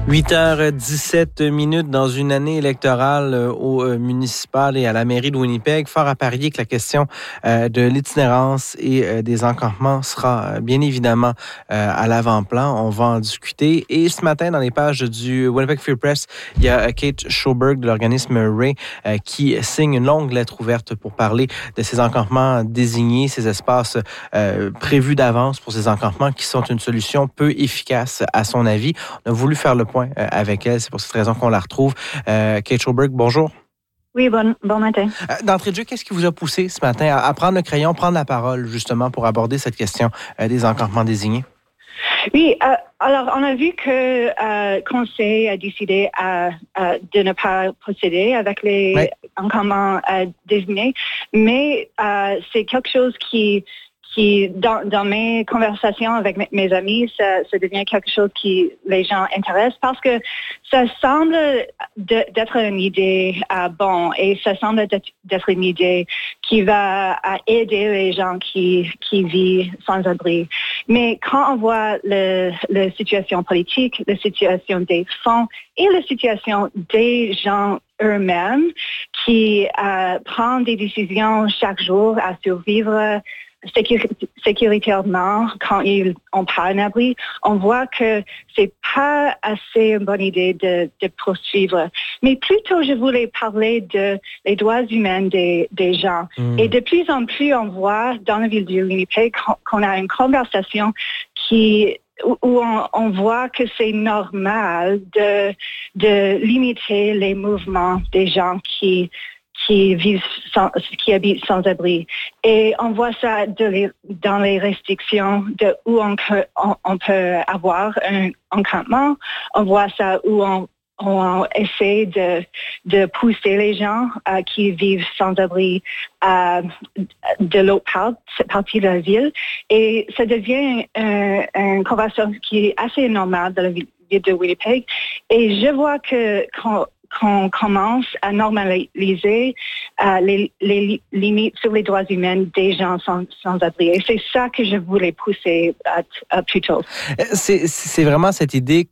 8h17 dans une année électorale au municipal et à la mairie de Winnipeg. Fort à parier que la question de l'itinérance et des encampements sera bien évidemment à l'avant-plan. On va en discuter. Et ce matin, dans les pages du Winnipeg Free Press, il y a Kate Schoberg de l'organisme Ray qui signe une longue lettre ouverte pour parler de ces encampements désignés, ces espaces prévus d'avance pour ces encampements qui sont une solution peu efficace à son avis. On a voulu faire le point avec elle. C'est pour cette raison qu'on la retrouve. Kate Schoberg, bonjour. Oui, bon matin. D'entrée de jeu, qu'est-ce qui vous a poussé ce matin à prendre le crayon, prendre la parole, justement, pour aborder cette question des encampements désignés? Oui, alors on a vu que le Conseil a décidé de ne pas procéder avec les encampements désignés, mais c'est quelque chose qui dans mes conversations avec mes amis, ça devient quelque chose qui les gens intéressent parce que ça semble d'être une idée bon et ça semble d'être une idée qui va aider les gens qui vivent sans abri. Mais quand on voit la situation politique, la situation des fonds et la situation des gens eux-mêmes qui prennent des décisions chaque jour à survivre sécuritairement quand on parle d'abri, on voit que c'est pas assez une bonne idée de poursuivre. Mais plutôt, je voulais parler des droits humains des gens. Et de plus en plus, on voit dans la ville de Winnipeg qu'on a une conversation où on voit que c'est normal de limiter les mouvements des gens qui habitent sans abri. Et on voit ça dans les restrictions de où on peut avoir un encampement. On voit ça où on essaie de pousser les gens qui vivent sans abri de l'autre partie de la ville. Et ça devient une conversation qui est assez normale dans la ville de Winnipeg. Et je vois qu'on commence à normaliser les limites sur les droits humains des gens sans abri. Et c'est ça que je voulais pousser plus tôt. C'est vraiment cette idée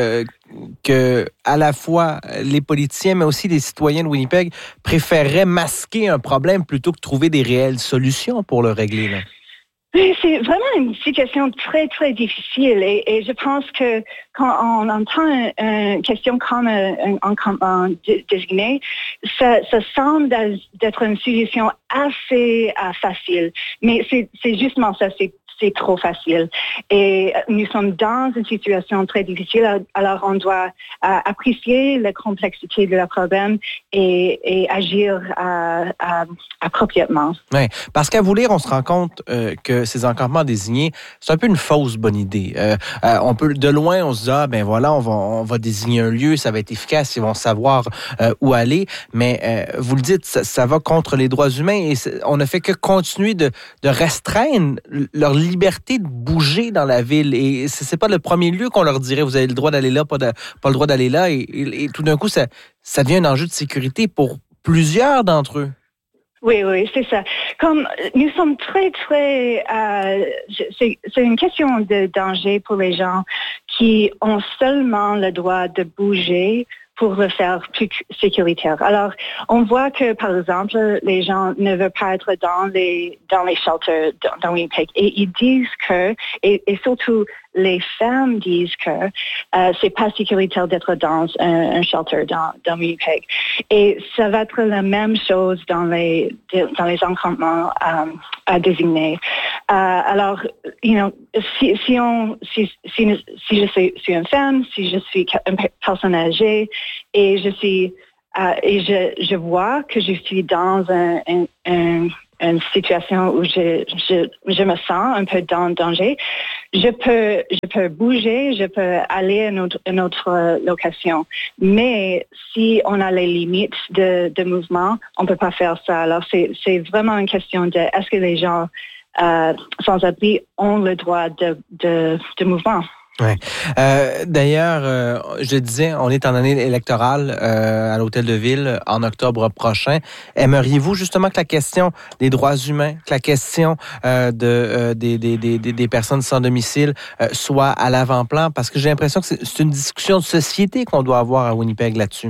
que à la fois les politiciens, mais aussi les citoyens de Winnipeg préféreraient masquer un problème plutôt que trouver des réelles solutions pour le régler, là. C'est vraiment une situation très, très difficile et je pense que quand on entend une question comme un encampement désigné, ça semble d'être une solution assez facile. Mais c'est justement ça, c'est trop facile. Et nous sommes dans une situation très difficile, alors on doit apprécier la complexité de la problème et agir appropriément. Oui, parce qu'à vous lire, on se rend compte que ces encampements désignés, c'est un peu une fausse bonne idée. De loin, on se dit, ben voilà, on va désigner un lieu, ça va être efficace, ils vont savoir où aller. Mais vous le dites, ça va contre les droits humains et on ne fait que continuer de restreindre leur liberté de bouger dans la ville. Et c'est pas le premier lieu qu'on leur dirait, vous avez le droit d'aller là, pas le droit d'aller là. Et tout d'un coup, ça devient un enjeu de sécurité pour plusieurs d'entre eux. Oui, c'est ça. Comme nous sommes très, très... c'est une question de danger pour les gens qui ont seulement le droit de bouger pour le faire plus sécuritaire. Alors, on voit que, par exemple, les gens ne veulent pas être dans les shelters dans Winnipeg. Et ils disent que, et surtout les femmes disent que c'est pas sécuritaire d'être dans un shelter dans Winnipeg. Et ça va être la même chose dans les encampements désignés. Alors, si je suis une femme, si je suis une personne âgée et je vois que je suis dans une situation où je me sens un peu dans danger, je peux bouger, je peux aller à une autre location. Mais si on a les limites de mouvement, on ne peut pas faire ça. Alors, c'est vraiment une question de est-ce que les gens sans abri ont le droit de mouvement. Ouais. D'ailleurs, je disais, on est en année électorale à l'Hôtel de Ville en octobre prochain. Aimeriez-vous justement que la question des droits humains, que la question des personnes sans domicile soit à l'avant-plan? Parce que j'ai l'impression que c'est une discussion de société qu'on doit avoir à Winnipeg là-dessus.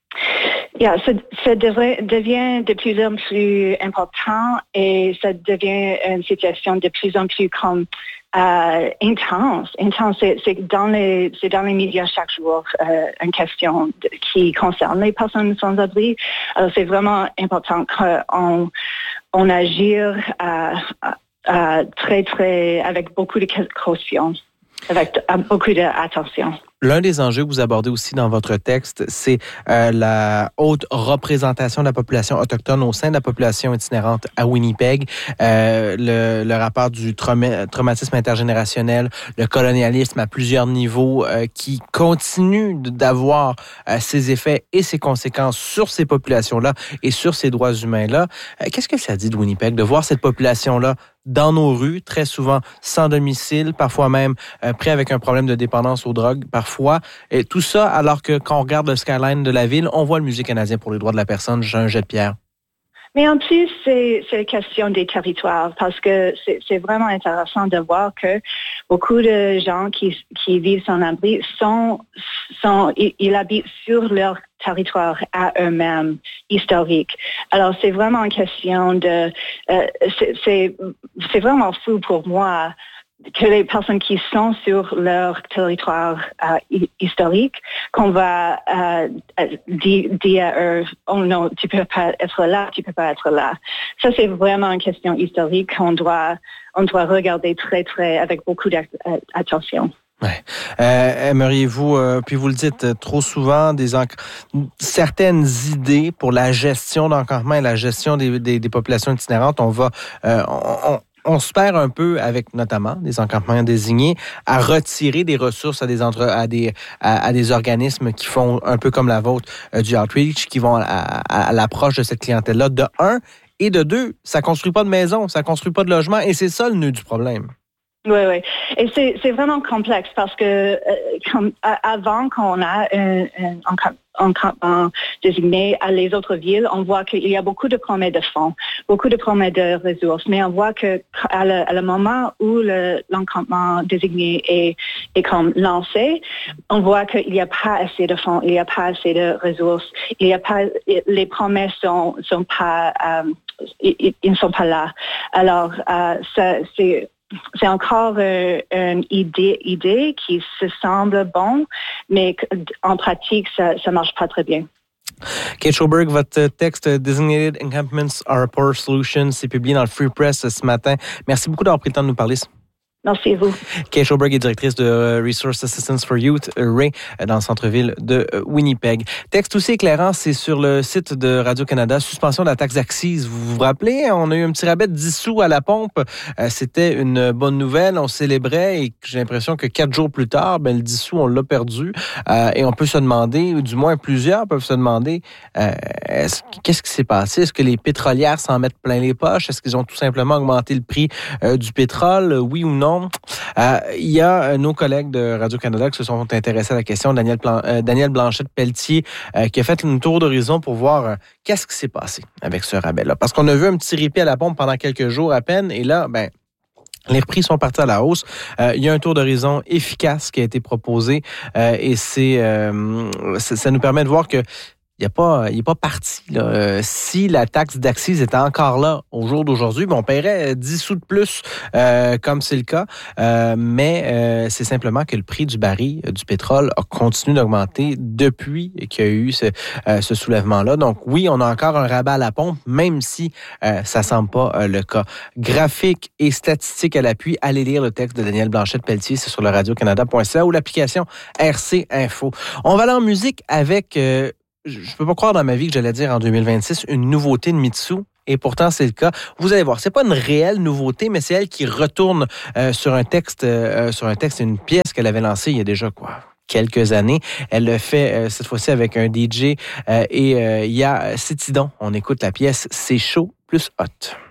Ça devient de plus en plus important et ça devient une situation de plus en plus comme intense. C'est dans les médias chaque jour une question qui concerne les personnes sans abri. Alors c'est vraiment important qu'on agisse très très avec beaucoup de caution, avec beaucoup d'attention. L'un des enjeux que vous abordez aussi dans votre texte, c'est la haute représentation de la population autochtone au sein de la population itinérante à Winnipeg, le rapport du traumatisme intergénérationnel, le colonialisme à plusieurs niveaux qui continue d'avoir ses effets et ses conséquences sur ces populations-là et sur ces droits humains-là. Qu'est-ce que ça dit de Winnipeg, de voir cette population-là dans nos rues, très souvent sans domicile, parfois même pris avec un problème de dépendance aux drogues, parfois. Et tout ça, alors que quand on regarde le skyline de la ville, on voit le Musée canadien pour les droits de la personne, j'ai un jet de pierre. Mais en plus, c'est la question des territoires parce que c'est vraiment intéressant de voir que beaucoup de gens qui vivent sans abri ils habitent sur leur territoire à eux-mêmes historique. Alors c'est vraiment une question de c'est vraiment fou pour moi que les personnes qui sont sur leur territoire historique, qu'on va dire à eux, oh non, tu peux pas être là, tu peux pas être là. Ça, c'est vraiment une question historique qu'on doit regarder très, très, avec beaucoup d'attention. Ouais. Aimeriez-vous, puis vous le dites trop souvent, certaines idées pour la gestion d'encampement et la gestion des populations itinérantes, on se perd un peu avec notamment des encampements désignés à retirer des ressources à des organismes qui font un peu comme la vôtre du outreach, qui vont à l'approche de cette clientèle-là. De un, et de deux, ça construit pas de maison, ça construit pas de logement, et c'est ça le nœud du problème. Oui. Et c'est vraiment complexe parce que avant qu'on a un campement désigné à les autres villes, on voit qu'il y a beaucoup de promesses de fonds, beaucoup de promesses de ressources, mais on voit que à le moment où l'encampement désigné est comme lancé, on voit qu'il n'y a pas assez de fonds, il n'y a pas assez de ressources, les promesses sont pas, ils ne sont pas là. Alors, c'est encore une idée qui se semble bon, mais en pratique, ça marche pas très bien. Kate Schoberg, votre texte Designated Encampments are a Poor Solution, c'est publié dans le Free Press ce matin. Merci beaucoup d'avoir pris le temps de nous parler. Merci à vous. Kate Schoberg est directrice de Resource Assistance for Youth, RAY, dans le centre-ville de Winnipeg. Texte aussi éclairant, c'est sur le site de Radio-Canada, suspension de la taxe d'accise. Vous vous rappelez, on a eu un petit rabais de 10 sous à la pompe. C'était une bonne nouvelle, on célébrait et j'ai l'impression que 4 jours plus tard, le 10 sous, on l'a perdu. Et on peut se demander, ou du moins plusieurs peuvent se demander, qu'est-ce qui s'est passé? Est-ce que les pétrolières s'en mettent plein les poches? Est-ce qu'ils ont tout simplement augmenté le prix du pétrole? Oui ou non? Il y a nos collègues de Radio-Canada qui se sont intéressés à la question, Daniel Blanchette-Pelletier, qui a fait une tour d'horizon pour voir qu'est-ce qui s'est passé avec ce rabais-là. Parce qu'on a vu un petit répit à la pompe pendant quelques jours à peine, et là, les prix sont partis à la hausse. Il y a un tour d'horizon efficace qui a été proposé, et ça nous permet de voir que il n'est pas parti. Là. Si la taxe d'accise était encore là au jour d'aujourd'hui, on paierait 10 sous de plus, comme c'est le cas. Mais c'est simplement que le prix du baril du pétrole a continué d'augmenter depuis qu'il y a eu ce soulèvement-là. Donc oui, on a encore un rabat à la pompe, même si ça ne semble pas le cas. Graphiques et statistiques à l'appui, allez lire le texte de Daniel Blanchette-Pelletier, c'est sur le radiocanada.ca ou l'application RC Info. On va aller en musique avec... je peux pas croire dans ma vie que j'allais dire en 2026 une nouveauté de Mitsou. Et pourtant, c'est le cas. Vous allez voir, c'est pas une réelle nouveauté, mais c'est elle qui retourne sur un texte, une pièce qu'elle avait lancée il y a déjà quelques années. Elle le fait cette fois-ci avec un DJ et il y a Citidon. On écoute la pièce C'est chaud plus hot.